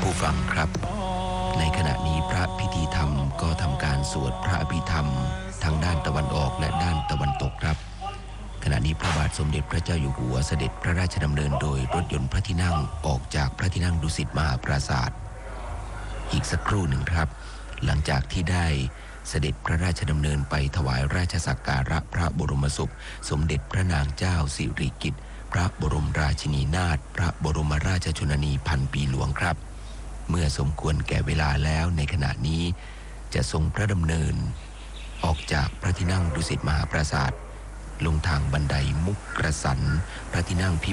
ผู้ฟังครับในขณะนี้พระพิธีธรรมก็ทำการสวดพระอภิธรรมทั้งด้านตะวันออกและด้านตะวันตกครับขณะนี้พระบาทสมเด็จพระเจ้าอยู่หัวเสด็จพระราชดำเนินโดยรถยนต์พระที่นั่งออกจากพระที่นั่งดุสิตมหาปราสาทอีกสักครู่หนึ่งครับหลังจากที่ได้เสด็จพระราชดำเนินไปถวายราชสักการะพระบรมศพสมเด็จพระนางเจ้าสิริกิติ์พระบรมราชินีนาถพระบรมราชชนนีพันปีหลวงครับเมื่อสมควรแก่เวลาแล้วในขณะนี้จะทรงพระดำเนินออกจากพระที่นั่งดุสิตมหาปราสาทลงทางบันไดมุกกระสันพระที่นั่งพิ